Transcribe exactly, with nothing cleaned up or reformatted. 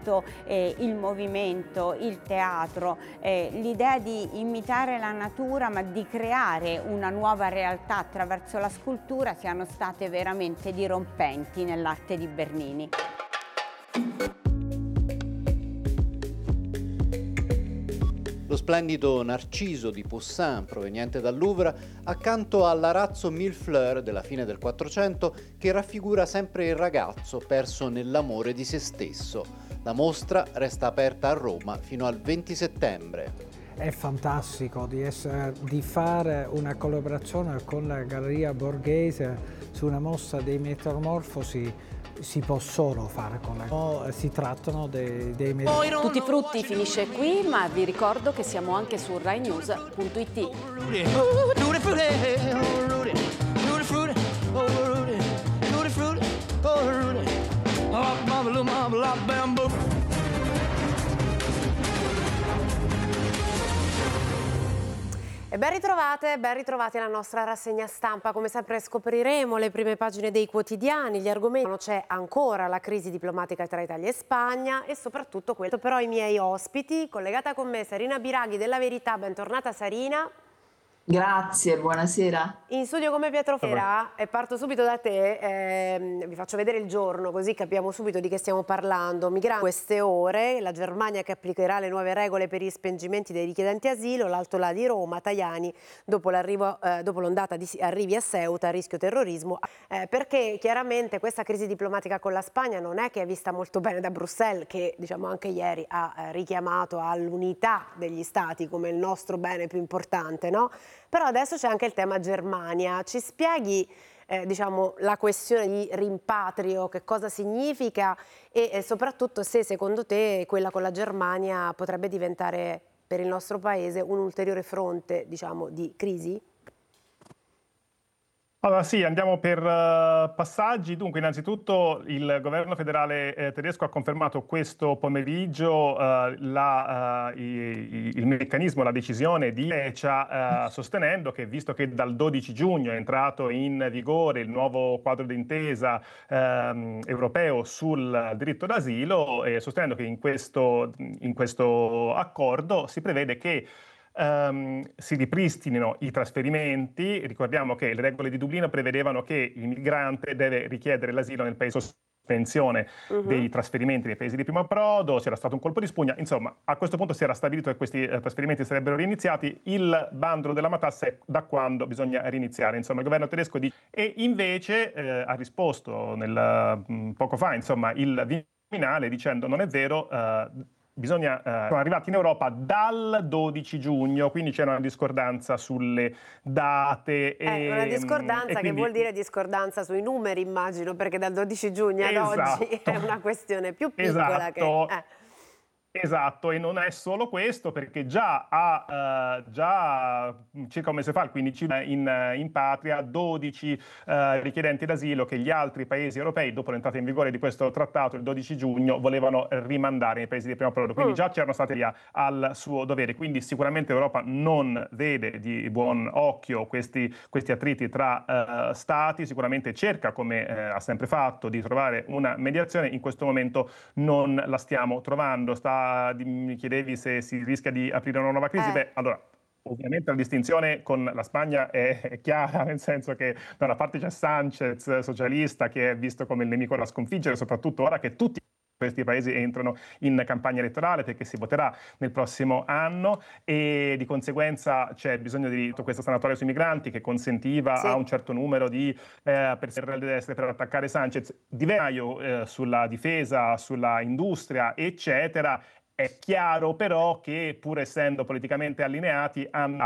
Eh, il movimento, il teatro, eh, l'idea di imitare la natura ma di creare una nuova realtà attraverso la scultura siano state veramente dirompenti nell'arte di Bernini. Lo splendido Narciso di Poussin, proveniente dal Louvre, accanto all'arazzo Mille Fleurs della fine del Quattrocento, che raffigura sempre il ragazzo perso nell'amore di se stesso. La mostra resta aperta a Roma fino al venti settembre. È fantastico di, essere, di fare una collaborazione con la Galleria Borghese su una mostra dei Metamorfosi. Si può solo fare con la no, si trattano dei, dei Tutti i frutti finisce qui, ma vi ricordo che siamo anche su rai news punto it. E ben ritrovate, ben ritrovati alla nostra rassegna stampa. Come sempre scopriremo le prime pagine dei quotidiani, gli argomenti. C'è ancora la crisi diplomatica tra Italia e Spagna e soprattutto questo. Però i miei ospiti, collegata con me Sarina Biraghi della Verità, bentornata Sarina. Grazie, buonasera. In studio come Pietro Fera, e parto subito da te, eh, vi faccio vedere il giorno così capiamo subito di che stiamo parlando. Migranti queste ore, la Germania che applicherà le nuove regole per gli spingimenti dei richiedenti asilo, l'Alto là di Roma, Tajani dopo, l'arrivo, eh, dopo l'ondata di arrivi a Ceuta, rischio terrorismo, eh, perché chiaramente questa crisi diplomatica con la Spagna non è che è vista molto bene da Bruxelles, che diciamo anche ieri ha eh, richiamato all'unità degli stati come il nostro bene più importante, no? Però adesso c'è anche il tema Germania. Ci spieghi eh, diciamo, la questione di rimpatrio, che cosa significa e, e soprattutto se secondo te quella con la Germania potrebbe diventare per il nostro paese un ulteriore fronte, diciamo, di crisi? Allora sì, andiamo per uh, passaggi. Dunque, innanzitutto il governo federale eh, tedesco ha confermato questo pomeriggio uh, la, uh, i, i, il meccanismo, la decisione di Grecia, uh, sostenendo che, visto che dal dodici giugno è entrato in vigore il nuovo quadro d'intesa uh, europeo sul diritto d'asilo, e sostenendo che in questo, in questo accordo si prevede che Um, si ripristinino i trasferimenti. Ricordiamo che le regole di Dublino prevedevano che il migrante deve richiedere l'asilo nel paese sospensione uh-huh. dei trasferimenti nei paesi di primo approdo, c'era stato un colpo di spugna, insomma a questo punto si era stabilito che questi eh, trasferimenti sarebbero riniziati. Il bandolo della matassa è da quando bisogna riniziare, insomma il governo tedesco dice, e invece eh, ha risposto nel, mh, poco fa insomma il Viminale dicendo non è vero, eh, Bisogna, eh, sono arrivati in Europa dal dodici giugno, quindi c'è una discordanza sulle date. E, eh, una discordanza e quindi, che vuol dire discordanza sui numeri, immagino, perché dal dodici giugno ad esatto, oggi è una questione più piccola. Esatto. Che... Eh. Esatto, e non è solo questo, perché già a uh, già circa un mese fa, il quindici in, in patria, dodici uh, richiedenti d'asilo che gli altri paesi europei, dopo l'entrata in vigore di questo trattato il dodici giugno, volevano rimandare nei paesi di primo approdo. Quindi mm. già c'erano stati via al suo dovere. Quindi sicuramente l'Europa non vede di buon occhio questi, questi attriti tra uh, stati, sicuramente cerca, come uh, ha sempre fatto, di trovare una mediazione. In questo momento non la stiamo trovando. Sta mi chiedevi se si rischia di aprire una nuova crisi. Eh. Beh, allora, ovviamente la distinzione con la Spagna è, è chiara, nel senso che da una parte c'è Sanchez, socialista, che è visto come il nemico da sconfiggere, soprattutto ora che tutti questi paesi entrano in campagna elettorale, perché si voterà nel prossimo anno, e di conseguenza c'è bisogno di questa sanatoria sui migranti che consentiva sì. a un certo numero di eh, persone destre per attaccare Sanchez, di Maio eh, sulla difesa, sulla industria, eccetera. È chiaro però che, pur essendo politicamente allineati, hanno